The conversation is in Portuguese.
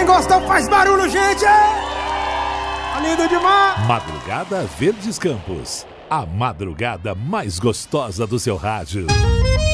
gostam faz barulho, gente! Tá lindo demais! Madrugada Verdes Campos, a madrugada mais gostosa do seu rádio.